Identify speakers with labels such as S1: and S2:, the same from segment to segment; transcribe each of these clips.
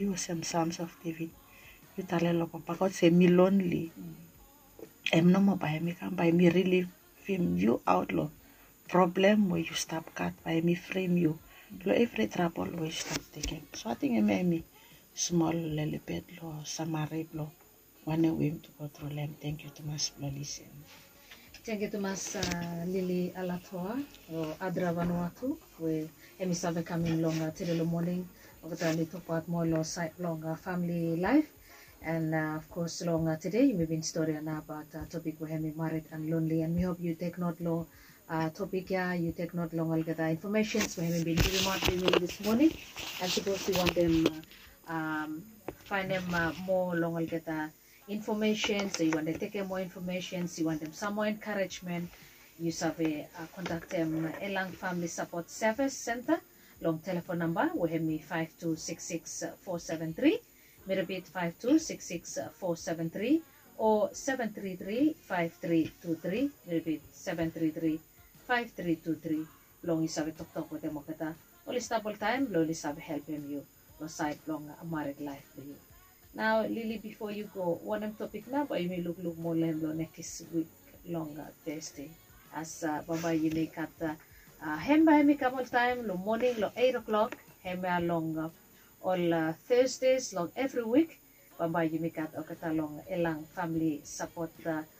S1: You some Psalms of David. You tell a papa God say me lonely. I'm no more by me come by me relieve him you out lo. Problem where you stop cut by me frame you. Lo every trouble where you stop taking. So I think I made me small little bit lo summary lo. One way to go through them. Thank you to my listen.
S2: Thank you to mas Lily Alatoa o Adra Vanuatu we emi sabe kami longa today morning okatali to part more lo site longa family life and of course longa today you may be in story na about topic we hemi married and lonely and we hope you take note lo topic ya you take note long all the information we hemi been giving out to you this morning and suppose you want them find them more long all get information, so you want to take more information, so you want them some more encouragement, you survey contact them Elang Family Support Service Center, long telephone number, we have me 5266473, me repeat 5266473 or 733-5323, me repeat 733-5323, long you survey talk with them okata, only stable time, only survey help them you, no side long a married life for you. Now, Lily, before you go, one topic now, but you may look more next week longer Thursday. As Baba, you make at Hemba me come all time, lo morning, lo 8 o'clock, Hemba long all Thursdays, long every week. Baba, you make at Okata long Elang Family Support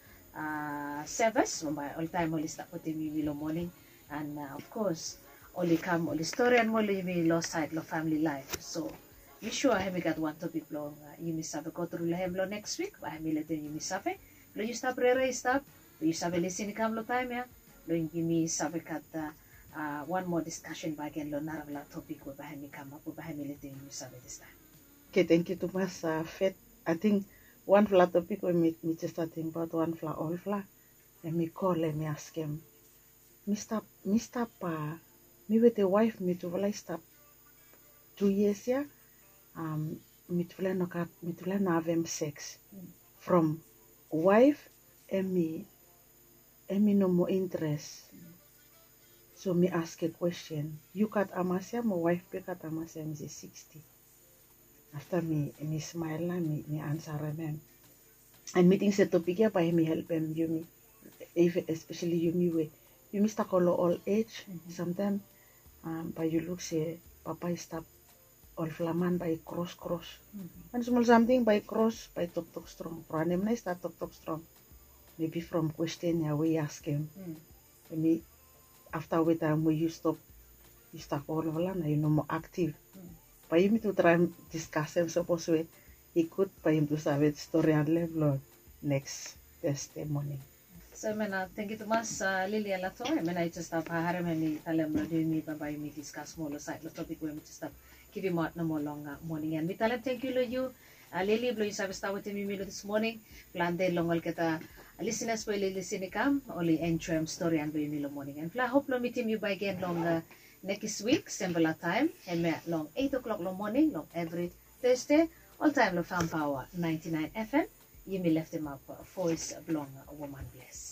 S2: Service. Baba, all time, only start with me lo morning. And of course, only come, only story and only me lo side, lo family life. So, be sure I have got one topic long. You miss have go through him lo next week. I have let you miss have. Lo you stop rere stop. Lo you have listen come lo time ya. Lo you miss have got one more discussion ba again lo naravla topic ko ba hami come up ba hami let you miss have this time.
S1: Okay, thank you to mas Fet. I think one fla topic we me just think about one fla all fla. And me call and me ask him. Mr. Pa, me with the wife me to stop 2 years ya. Mitula no have sex from wife and me no more interest. So me ask a question. You cut Amasia, my wife pick at Amasia, me say 60. After me smile and me answer them. And meeting set topic here by me help them you me even especially you me way. You Mr. Color all age. Sometimes but you look say Papa stop all flaman by cross. And small something by cross by talk strong. Pranem na start talk strong. Maybe from question ya we ask him. Me after we time we you stop all of na you know more active. By him to try and discuss him suppose we he could by him to say story and level next testimony.
S2: So mena thank you to mas Lily Alato. Mena just have harem ni talem lo di mi babay mi discuss mo lo side lo topic we just have give you more no more longer morning and mitala thank you lo you Lily blow you service with me this morning plan de long all kita listeners po listen kam only entry story and blow me morning and I hope lo meet you by again long next week similar time and long 8 o'clock lo morning long every Thursday all time lo Farm Power 99 FM you may left them up voice belong woman bless.